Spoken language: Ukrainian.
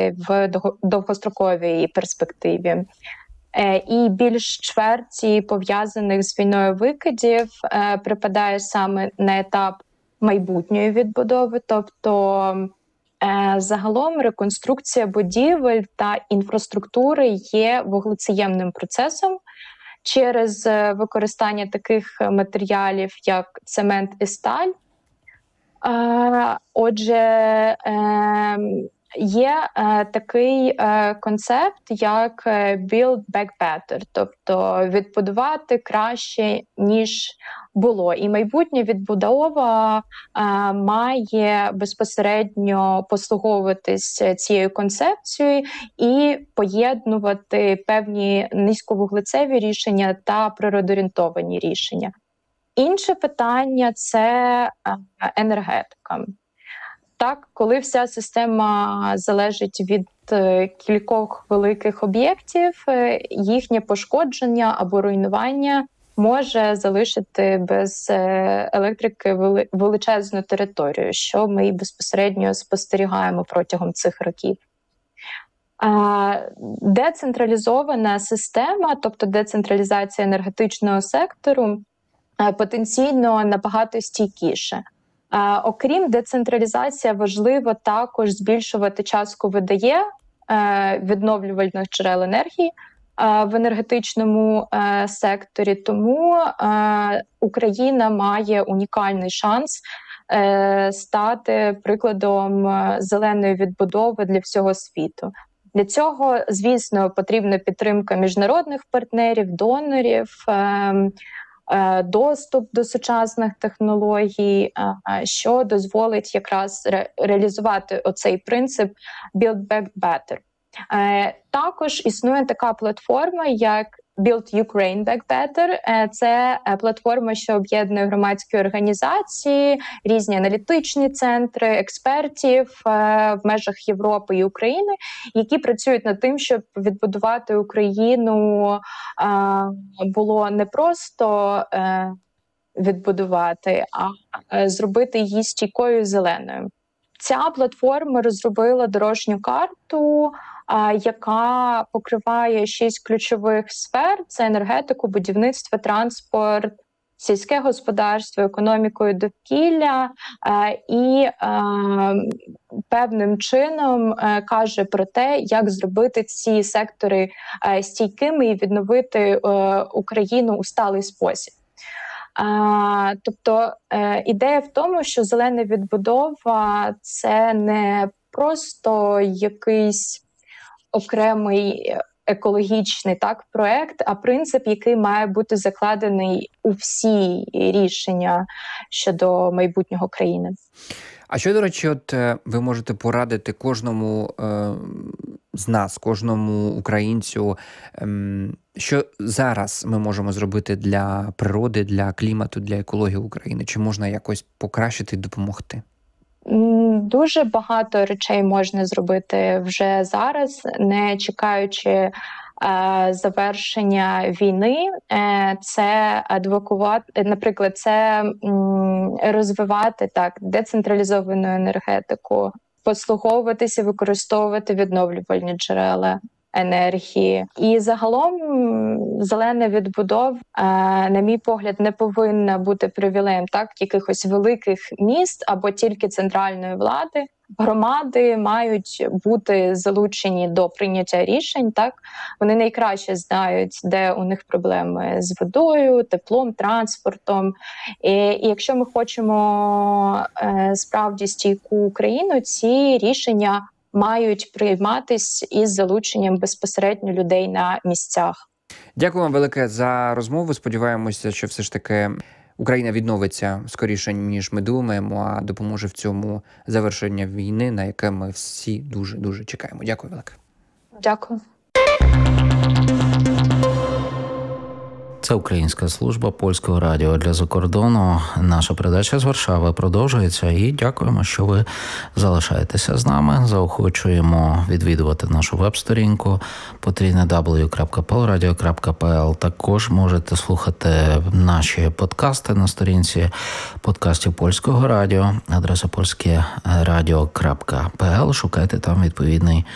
в довгостроковій перспективі. І більш чверті пов'язаних з війною викидів припадає саме на етап майбутньої відбудови, тобто загалом реконструкція будівель та інфраструктури є вуглецеємним процесом через використання таких матеріалів, як цемент і сталь. Отже, є такий концепт, як build back better, тобто відбудувати краще, ніж було. І майбутня відбудова має безпосередньо послуговуватись цією концепцією і поєднувати певні низьковуглецеві рішення та природоорієнтовані рішення. Інше питання – це енергетика. Так, коли вся система залежить від кількох великих об'єктів, їхнє пошкодження або руйнування може залишити без електрики величезну територію, що ми безпосередньо спостерігаємо протягом цих років. Децентралізована система, тобто децентралізація енергетичного сектору, потенційно набагато стійкіше. Окрім децентралізації, важливо також збільшувати частку ВДЕ, відновлювальних джерел енергії, в енергетичному секторі. Тому Україна має унікальний шанс стати прикладом зеленої відбудови для всього світу. Для цього, звісно, потрібна підтримка міжнародних партнерів, донорів, доступ до сучасних технологій, що дозволить якраз реалізувати оцей принцип Build Back Better. Також існує така платформа, як Build Ukraine Back Better. Це платформа, що об'єднує громадські організації, різні аналітичні центри, експертів в межах Європи і України, які працюють над тим, щоб відбудувати Україну було не просто відбудувати, а зробити її стійкою і зеленою. Ця платформа розробила дорожню карту, яка покриває 6 ключових сфер – це енергетику, будівництво, транспорт, сільське господарство, економіку і довкілля, і певним чином каже про те, як зробити ці сектори стійкими і відновити Україну у сталий спосіб. Тобто ідея в тому, що зелена відбудова – це не просто якийсь окремий екологічний проект, а принцип, який має бути закладений у всі рішення щодо майбутнього країни. А що, до речі, ви можете порадити кожному з нас, кожному українцю, що зараз ми можемо зробити для природи, для клімату, для екології України? Чи можна якось покращити і допомогти? Дуже багато речей можна зробити вже зараз, не чекаючи завершення війни. Це адвокувати, наприклад, це розвивати децентралізовану енергетику, послуговуватися, використовувати відновлювальні джерела енергії. І загалом зелена відбудова, на мій погляд, не повинна бути привілеєм якихось великих міст або тільки центральної влади. Громади мають бути залучені до прийняття рішень. Вони найкраще знають, де у них проблеми з водою, теплом, транспортом. І якщо ми хочемо справді стійку Україну, ці рішення мають прийматись із залученням безпосередньо людей на місцях. Дякую вам велике за розмову. Сподіваємося, що все ж таки Україна відновиться скоріше, ніж ми думаємо, а допоможе в цьому завершення війни, на яке ми всі дуже-дуже чекаємо. Дякую велике. Дякую. Це Українська служба Польського радіо для закордону. Наша передача з Варшави продовжується і дякуємо, що ви залишаєтеся з нами. Заохочуємо відвідувати нашу веб-сторінку www.polradio.pl. Також можете слухати наші подкасти на сторінці подкастів Польського радіо, адреса polskieradio.pl. Шукайте там відповідний